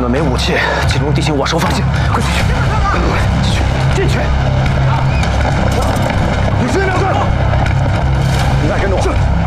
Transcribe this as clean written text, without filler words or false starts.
们没武器，进入地形我手放心。快进去，快过来，进去，进去。你10秒钟，你再跟着我。